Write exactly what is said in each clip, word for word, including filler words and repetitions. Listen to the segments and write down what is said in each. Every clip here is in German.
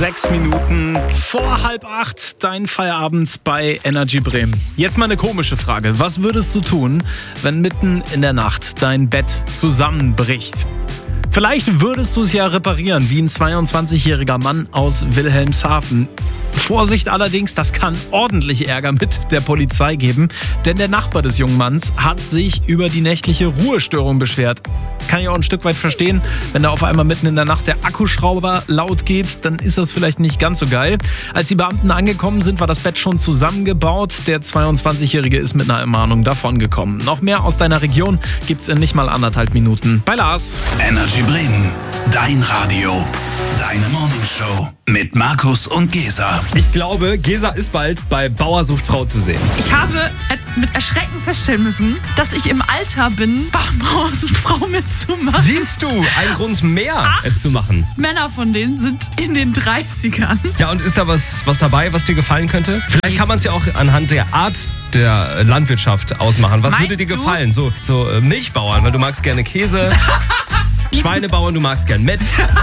Sechs Minuten vor halb acht, dein Feierabend bei Energy Bremen. Jetzt mal eine komische Frage. Was würdest du tun, wenn mitten in der Nacht dein Bett zusammenbricht? Vielleicht würdest du es ja reparieren, wie ein zweiundzwanzigjähriger Mann aus Wilhelmshaven. Vorsicht allerdings, das kann ordentlich Ärger mit der Polizei geben, denn der Nachbar des jungen Manns hat sich über die nächtliche Ruhestörung beschwert. Kann ich auch ein Stück weit verstehen, wenn da auf einmal mitten in der Nacht der Akkuschrauber laut geht, dann ist das vielleicht nicht ganz so geil. Als die Beamten angekommen sind, war das Bett schon zusammengebaut. Der zweiundzwanzigjährige ist mit einer Ermahnung davongekommen. Noch mehr aus deiner Region gibt's in nicht mal anderthalb Minuten bei Lars. Energy Bremen, dein Radio, deine Morningshow mit Markus und Gesa. Ich glaube, Gesa ist bald bei Bauer sucht Frau zu sehen. Ich habe mit Erschrecken feststellen müssen, dass ich im Alter bin, bei Bauer sucht Frau mitzumachen. Siehst du, ein Grund mehr, Acht es zu machen. Männer von denen sind in den dreißigern. Ja, und ist da was, was dabei, was dir gefallen könnte? Vielleicht kann man es ja auch anhand der Art der Landwirtschaft ausmachen. Was Meinst würde dir du? gefallen? So, so äh, Milchbauern, weil du magst gerne Käse. Schweinebauern, du magst gern Mett.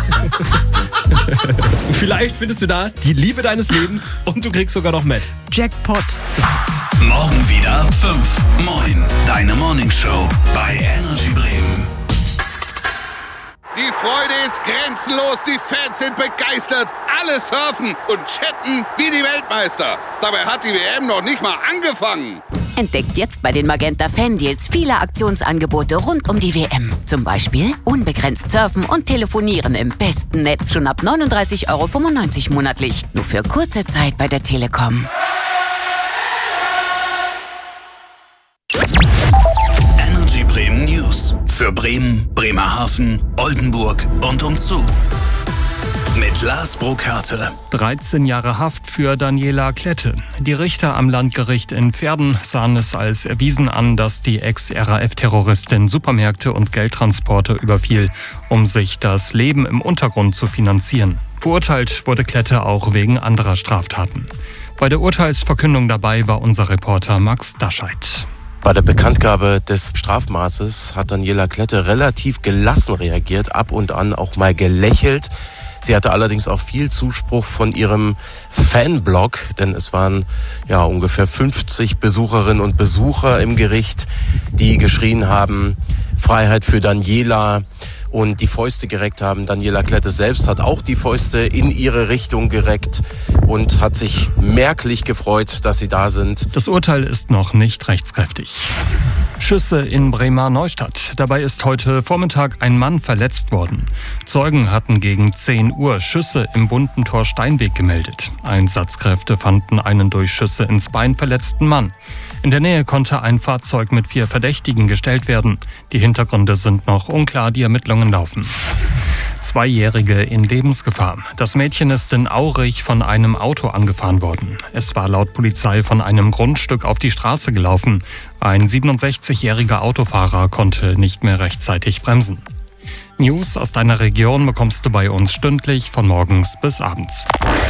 Vielleicht findest du da die Liebe deines Lebens und du kriegst sogar noch Mett. Jackpot. Morgen wieder ab fünf. Moin, deine Morningshow bei Energy Bremen. Die Freude ist grenzenlos, die Fans sind begeistert, alle surfen und chatten wie die Weltmeister. Dabei hat die W M noch nicht mal angefangen. Entdeckt jetzt bei den Magenta Fan-Deals viele Aktionsangebote rund um die W M. Zum Beispiel unbegrenzt surfen und telefonieren im besten Netz schon ab neununddreißig Euro fünfundneunzig monatlich. Nur für kurze Zeit bei der Telekom. Energy Bremen News für Bremen, Bremerhaven, Oldenburg und umzu. Mit Lars Burkhardt. dreizehn Jahre Haft für Daniela Klette. Die Richter am Landgericht in Verden sahen es als erwiesen an, dass die Ex-R A F-Terroristin Supermärkte und Geldtransporte überfiel, um sich das Leben im Untergrund zu finanzieren. Verurteilt wurde Klette auch wegen anderer Straftaten. Bei der Urteilsverkündung dabei war unser Reporter Max Dascheid. Bei der Bekanntgabe des Strafmaßes hat Daniela Klette relativ gelassen reagiert, ab und an auch mal gelächelt. Sie hatte allerdings auch viel Zuspruch von ihrem Fanblog, denn es waren ja ungefähr fünfzig Besucherinnen und Besucher im Gericht, die geschrien haben, Freiheit für Daniela, und die Fäuste gereckt haben. Daniela Klette selbst hat auch die Fäuste in ihre Richtung gereckt und hat sich merklich gefreut, dass sie da sind. Das Urteil ist noch nicht rechtskräftig. Schüsse in Bremer Neustadt. Dabei ist heute Vormittag ein Mann verletzt worden. Zeugen hatten gegen zehn Uhr Schüsse im Buntentor Steinweg gemeldet. Einsatzkräfte fanden einen durch Schüsse ins Bein verletzten Mann. In der Nähe konnte ein Fahrzeug mit vier Verdächtigen gestellt werden. Die Hintergründe sind noch unklar, die Ermittlungen laufen. Zweijährige in Lebensgefahr. Das Mädchen ist in Aurich von einem Auto angefahren worden. Es war laut Polizei von einem Grundstück auf die Straße gelaufen. Ein siebenundsechzigjähriger Autofahrer konnte nicht mehr rechtzeitig bremsen. News aus deiner Region bekommst du bei uns stündlich von morgens bis abends.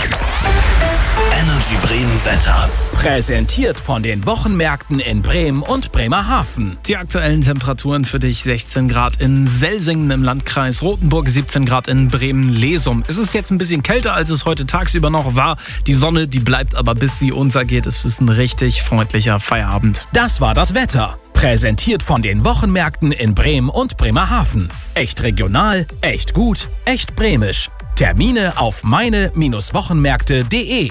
Energy Bremen Wetter. Präsentiert von den Wochenmärkten in Bremen und Bremerhaven. Die aktuellen Temperaturen für dich: sechzehn Grad in Selsingen im Landkreis Rothenburg, siebzehn Grad in Bremen-Lesum. Es ist jetzt ein bisschen kälter, als es heute tagsüber noch war. Die Sonne, die bleibt aber, bis sie untergeht. Es ist ein richtig freundlicher Feierabend. Das war das Wetter. Präsentiert von den Wochenmärkten in Bremen und Bremerhaven. Echt regional, echt gut, echt bremisch. Termine auf meine Wochenmärkte punkt de.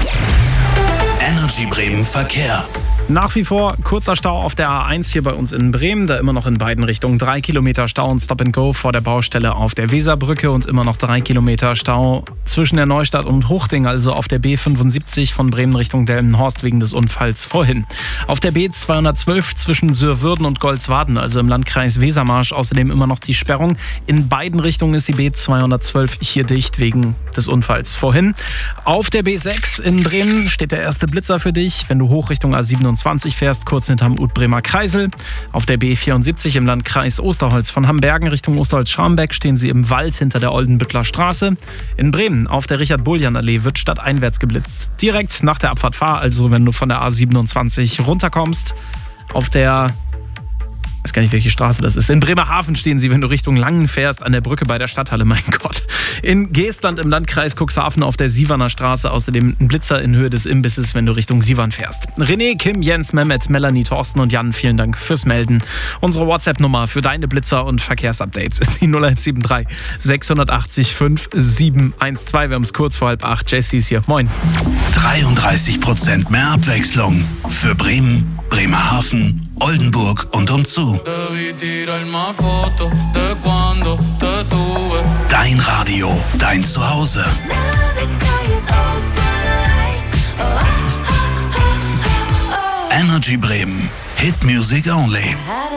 Energy Bremen Verkehr. Nach wie vor kurzer Stau auf der A eins hier bei uns in Bremen, da immer noch in beiden Richtungen drei Kilometer Stau und Stop and Go vor der Baustelle auf der Weserbrücke und immer noch drei Kilometer Stau zwischen der Neustadt und Huchting, also auf der B fünfundsiebzig von Bremen Richtung Delmenhorst wegen des Unfalls vorhin. Auf der B zweihundertzwölf zwischen Sürwürden und Golzwarden, also im Landkreis Wesermarsch, außerdem immer noch die Sperrung. In beiden Richtungen ist die B zweihundertzwölf hier dicht wegen des Unfalls vorhin. Auf der B sechs in Bremen steht der erste Blitzer für dich, wenn du hoch Richtung A siebenundzwanzig fährst, kurz hinterm Utbremer Kreisel. Auf der B vierundsiebzig im Landkreis Osterholz von Hambergen Richtung Osterholz-Scharmbeck stehen sie im Wald hinter der Oldenbüttler Straße. In Bremen auf der Richard-Bullian-Allee wird stadteinwärts geblitzt. Direkt nach der Abfahrt Fahr, also wenn du von der A siebenundzwanzig runterkommst. Auf der Ich weiß gar nicht, welche Straße das ist. In Bremerhaven stehen sie, wenn du Richtung Langen fährst, an der Brücke bei der Stadthalle. Mein Gott. In Geestland im Landkreis Cuxhaven auf der Sieverner Straße. Außerdem ein Blitzer in Höhe des Imbisses, wenn du Richtung Sievern fährst. René, Kim, Jens, Mehmet, Melanie, Thorsten und Jan, vielen Dank fürs Melden. Unsere WhatsApp-Nummer für deine Blitzer und Verkehrsupdates ist die null eins sieben drei sechs acht fünf sieben eins zwei. Wir haben es kurz vor halb acht. Jessie ist hier. Moin. dreiunddreißig Prozent mehr Abwechslung für Bremen, Bremerhaven, Oldenburg und umzu. Dein Radio, dein Zuhause. Energy Bremen. Hit Music Only.